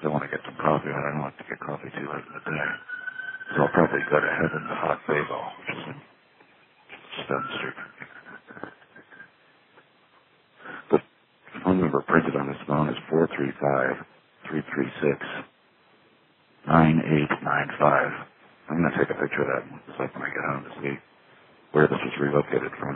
because I want to get some coffee, but I don't want to get coffee too late in the day. So I'll probably go to Heaven's Hot Bagel, which is just down the street. The phone number printed on this phone is 435-336-9895. I'm going to take a picture of that and look when I get home to see where this was relocated from.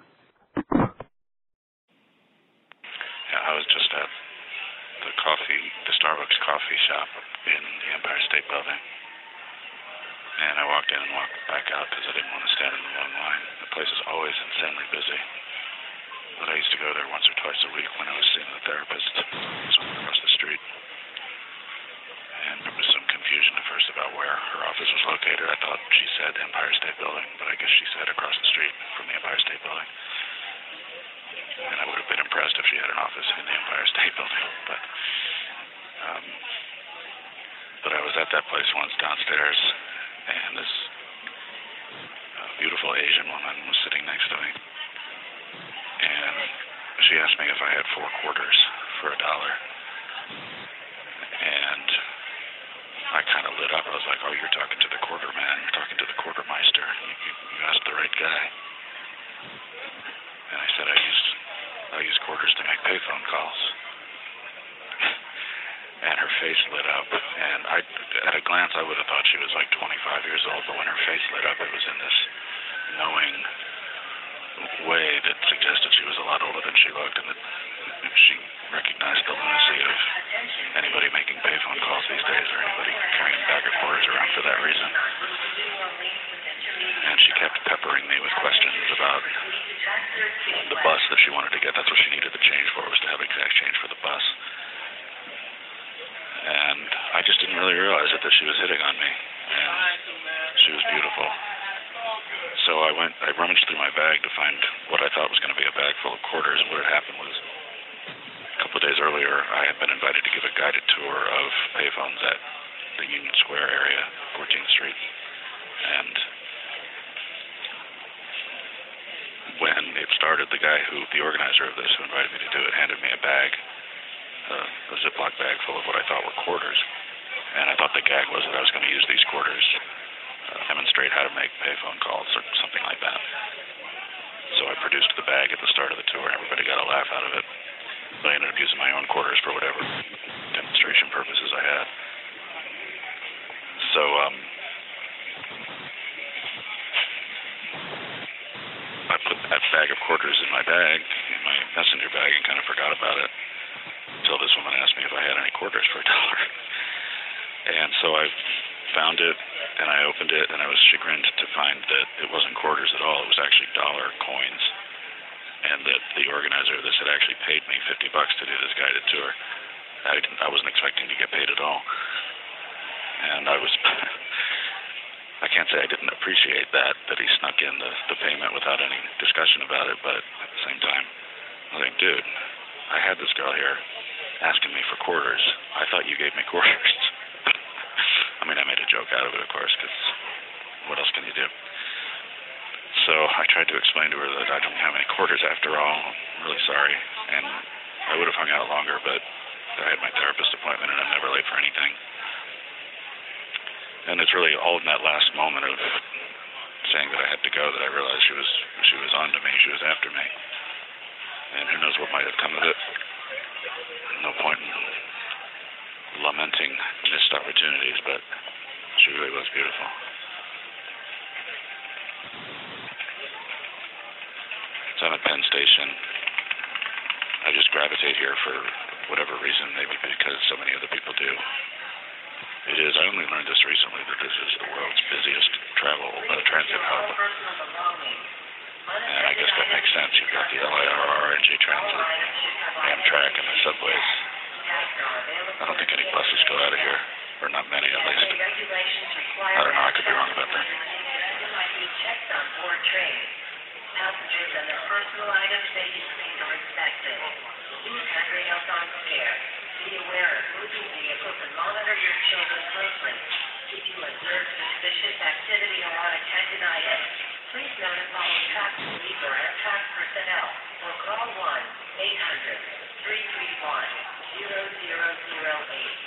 Yeah, I was just at the Starbucks coffee shop in the Empire State Building. And I walked in and walked back out because I didn't want to stand in the long line. The place is always insanely busy. But I used to go there once or twice a week when I was seeing the therapist across the street. And there was some confusion at first about where her office was located. I thought she said Empire State Building, but I guess she said across the street from the Empire State Building. And I would have been impressed if she had an office in the Empire State Building. But I was at that place once downstairs, and this beautiful Asian woman was sitting next to me. And she asked me if I had 4 quarters for $1. And I kind of lit up. I was like, oh, you're talking to the quarter man. You're talking to the quartermeister. You asked the right guy. And I said, I use quarters to make payphone calls. And her face lit up. And at a glance, I would have thought she was like 25 years old. But when her face lit up, it was in this knowing way that suggested she was a lot older than she looked, and that she recognized the lunacy of anybody making payphone calls these days, or anybody carrying a bag of quarters around for that reason. And she kept peppering me with questions about the bus that she wanted to get. That's what she needed the change for, was to have exact change for the bus. And I just didn't really realize it, that she was hitting on me. And she was beautiful. So I rummaged through my bag to find what I thought was going to be a bag full of quarters. And what had happened was, a couple of days earlier, I had been invited to give a guided tour of payphones at the Union Square area, 14th Street. And when it started, the organizer of this, who invited me to do it, handed me a bag, a Ziploc bag full of what I thought were quarters. And I thought the gag was that I was going to use these quarters demonstrate how to make payphone calls or something like that. So I produced the bag at the start of the tour, and everybody got a laugh out of it. So I ended up using my own quarters for whatever demonstration purposes I had. So I put that bag of quarters in my messenger bag, and kind of forgot about it until this woman asked me if I had any quarters for $1. And so I found it, and I opened it, and I was chagrined to find that it wasn't quarters at all. It was actually dollar coins, and that the organizer of this had actually paid me $50 to do this guided tour. I wasn't expecting to get paid at all, and I can't say I didn't appreciate that he snuck in the payment without any discussion about it, but at the same time, I was like, dude, I had this girl here asking me for quarters. I thought you gave me quarters. I mean, I made a joke out of it, of course, because what else can you do? So I tried to explain to her that I don't have any quarters after all. I'm really sorry. And I would have hung out longer, but I had my therapist appointment, and I'm never late for anything. And it's really all in that last moment of saying that I had to go that I realized she was on to me. She was after me. And who knows what might have come of it. No point in lamenting missed opportunities, but she really was beautiful. So I'm at Penn Station. I just gravitate here for whatever reason, maybe because so many other people do. It is. I only learned this recently, that this is the world's busiest transit hub. And I guess that makes sense. You've got the LIRR, NJ Transit, Amtrak, and the subways. I don't think any buses go out of here, or not many at least. I don't know, I could be wrong about that. Passengers and their personal items may be cleaned or inspected. Use handrails on stairs. Be aware of moving vehicles and monitor your children closely. If you observe suspicious activity or unattended items, please notify a track police or Amtrak personnel or call 1-800-331-0008.